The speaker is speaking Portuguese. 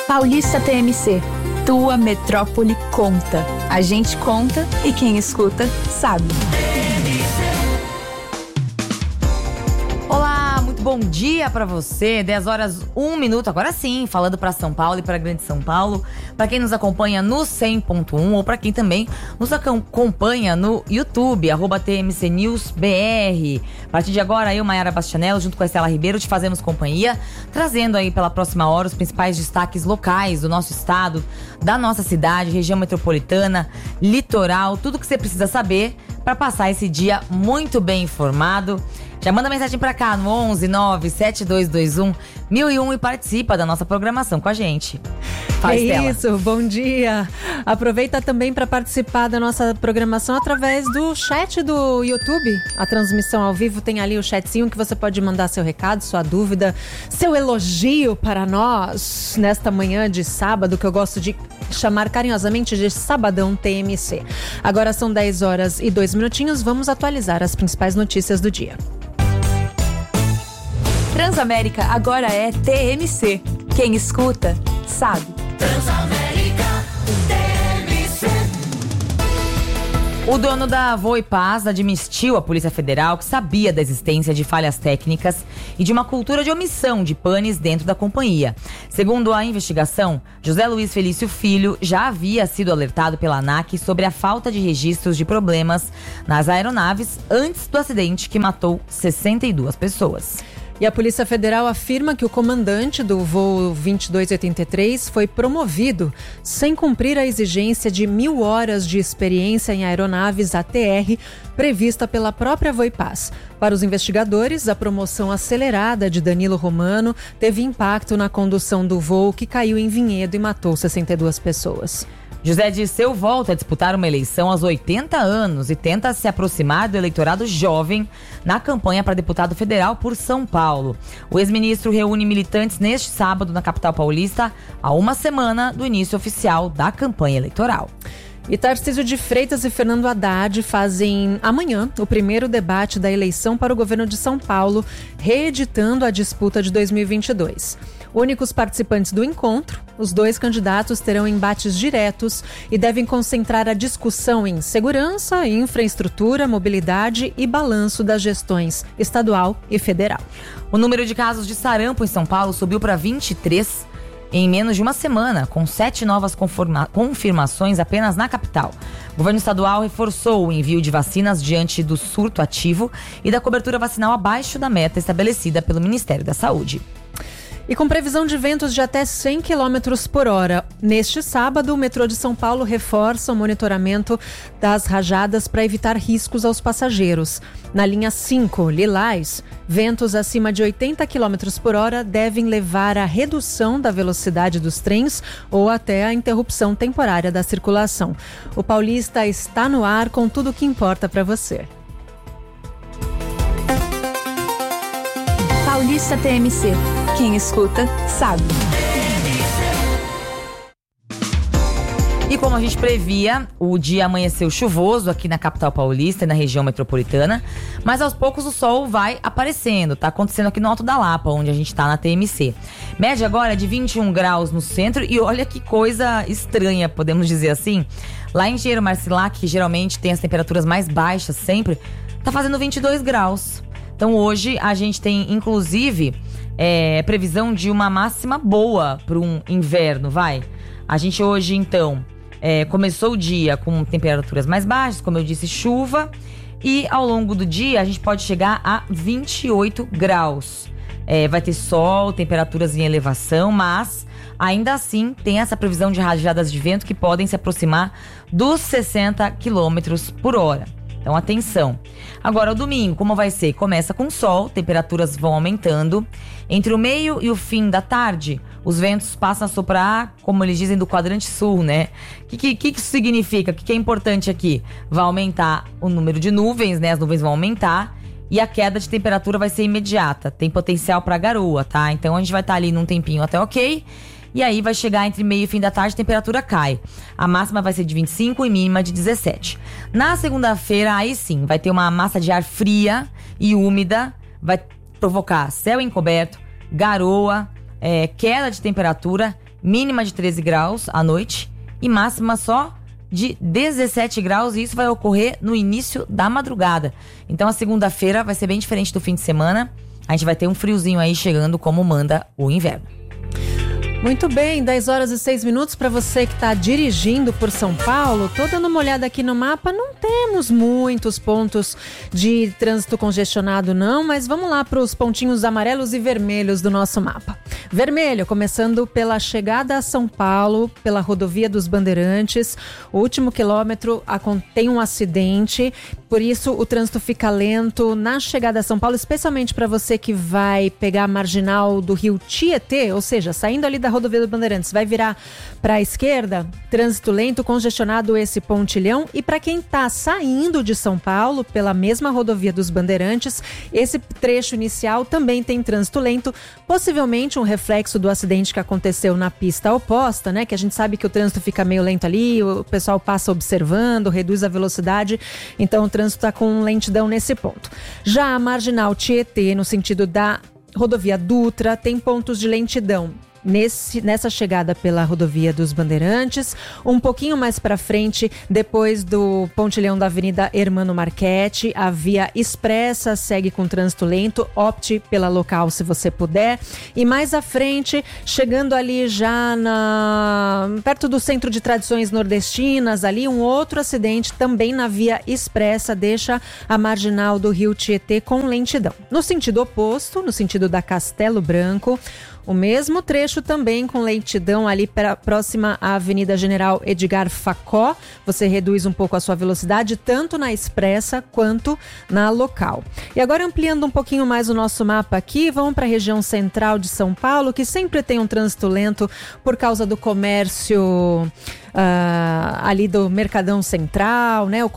Paulista TMC. Tua metrópole conta. A gente conta e quem escuta sabe. Olá, muito bom dia pra você. 10 horas 1 minuto, agora sim, falando pra São Paulo e pra Grande São Paulo. Pra quem nos acompanha no 100.1 ou pra quem também nos acompanha no YouTube, @TMCNewsBR. A partir de agora, eu, Mayara Bastianello, junto com a Estela Ribeiro, te fazemos companhia, trazendo aí pela próxima hora os principais destaques locais do nosso estado, da nossa cidade, região metropolitana, litoral, tudo que você precisa saber pra passar esse dia muito bem informado. Já manda mensagem pra cá no 11 97221 1001 e participa da nossa programação com a gente. Fala, Estela. Isso, bom dia. Aproveita também para participar da nossa programação através do chat do YouTube. A transmissão ao vivo tem ali o chatzinho que você pode mandar seu recado, sua dúvida, seu elogio para nós nesta manhã de sábado, que eu gosto de chamar carinhosamente de Sabadão TMC. Agora são 10 horas e 2 minutinhos, vamos atualizar as principais notícias do dia. Transamérica agora é TMC. Quem escuta, sabe. Transamérica TMC. O dono da Voe Paz admitiu à Polícia Federal que sabia da existência de falhas técnicas e de uma cultura de omissão de panes dentro da companhia. Segundo a investigação, José Luiz Felício Filho já havia sido alertado pela ANAC sobre a falta de registros de problemas nas aeronaves antes do acidente que matou 62 pessoas. E a Polícia Federal afirma que o comandante do voo 2283 foi promovido sem cumprir a exigência de 1.000 horas de experiência em aeronaves ATR prevista pela própria Voe Paz. Para os investigadores, a promoção acelerada de Danilo Romano teve impacto na condução do voo que caiu em Vinhedo e matou 62 pessoas. José Dirceu volta a disputar uma eleição aos 80 anos e tenta se aproximar do eleitorado jovem na campanha para deputado federal por São Paulo. O ex-ministro reúne militantes neste sábado na capital paulista, a uma semana do início oficial da campanha eleitoral. E Tarcísio de Freitas e Fernando Haddad fazem amanhã o primeiro debate da eleição para o governo de São Paulo, reeditando a disputa de 2022. Únicos participantes do encontro, os dois candidatos terão embates diretos e devem concentrar a discussão em segurança, infraestrutura, mobilidade e balanço das gestões estadual e federal. O número de casos de sarampo em São Paulo subiu para 23 em menos de uma semana, com 7 novas confirmações apenas na capital. O governo estadual reforçou o envio de vacinas diante do surto ativo e da cobertura vacinal abaixo da meta estabelecida pelo Ministério da Saúde. E com previsão de ventos de até 100 km por hora, neste sábado, o metrô de São Paulo reforça o monitoramento das rajadas para evitar riscos aos passageiros. Na linha 5, Lilás, ventos acima de 80 km por hora devem levar à redução da velocidade dos trens ou até a interrupção temporária da circulação. O Paulista está no ar com tudo o que importa para você. Paulista TMC. Quem escuta, sabe. E como a gente previa, o dia amanheceu chuvoso aqui na capital paulista e na região metropolitana, mas aos poucos o sol vai aparecendo. Tá acontecendo aqui no Alto da Lapa, onde a gente tá na TMC. Média agora é de 21 graus no centro e olha que coisa estranha, podemos dizer assim. Lá em Engenheiro Marcilac, que geralmente tem as temperaturas mais baixas sempre, tá fazendo 22 graus. Então hoje a gente tem, inclusive, previsão de uma máxima boa para um inverno, vai. A gente hoje, então, começou o dia com temperaturas mais baixas, como eu disse, chuva. E ao longo do dia a gente pode chegar a 28 graus. Vai ter sol, temperaturas em elevação, mas ainda assim tem essa previsão de rajadas de vento que podem se aproximar dos 60 km por hora. Então, atenção. Agora, o domingo, como vai ser? Começa com sol, temperaturas vão aumentando. Entre o meio e o fim da tarde, os ventos passam a soprar, como eles dizem, do quadrante sul, né? O que isso significa? O que é importante aqui? Vai aumentar o número de nuvens, né? As nuvens vão aumentar e a queda de temperatura vai ser imediata. Tem potencial para garoa, tá? Então, a gente vai estar ali num tempinho até ok. E aí vai chegar entre meio e fim da tarde, a temperatura cai. A máxima vai ser de 25 e mínima de 17. Na segunda-feira, aí sim, vai ter uma massa de ar fria e úmida. Vai provocar céu encoberto, garoa, queda de temperatura mínima de 13 graus à noite e máxima só de 17 graus, e isso vai ocorrer no início da madrugada. Então a segunda-feira vai ser bem diferente do fim de semana. A gente vai ter um friozinho aí chegando como manda o inverno. Muito bem, 10 horas e 6 minutos para você que está dirigindo por São Paulo. Tô dando uma olhada aqui no mapa, não temos muitos pontos de trânsito congestionado não, mas vamos lá para os pontinhos amarelos e vermelhos do nosso mapa. Vermelho, começando pela chegada a São Paulo, pela rodovia dos Bandeirantes. O último quilômetro tem um acidente, por isso o trânsito fica lento na chegada a São Paulo, especialmente para você que vai pegar a marginal do Rio Tietê, ou seja, saindo ali da rodovia dos Bandeirantes, vai virar para a esquerda, trânsito lento, congestionado esse pontilhão. E para quem está saindo de São Paulo pela mesma rodovia dos Bandeirantes, esse trecho inicial também tem trânsito lento, possivelmente um reflexo do acidente que aconteceu na pista oposta, né? Que a gente sabe que o trânsito fica meio lento ali, o pessoal passa observando, reduz a velocidade, então o trânsito está com lentidão nesse ponto. Já a marginal Tietê, no sentido da rodovia Dutra, tem pontos de lentidão nessa chegada pela rodovia dos Bandeirantes, um pouquinho mais para frente, depois do pontilhão da Avenida Hermano Marchetti, a via expressa segue com trânsito lento, opte pela local se você puder. E mais à frente, chegando ali já perto do Centro de Tradições Nordestinas, ali um outro acidente também na via expressa deixa a marginal do Rio Tietê com lentidão. No sentido oposto, no sentido da Castelo Branco, o mesmo trecho também com lentidão ali próxima à Avenida General Edgar Facó. Você reduz um pouco a sua velocidade, tanto na expressa quanto na local. E agora, ampliando um pouquinho mais o nosso mapa aqui, vamos para a região central de São Paulo, que sempre tem um trânsito lento por causa do comércio ali do Mercadão Central, né? O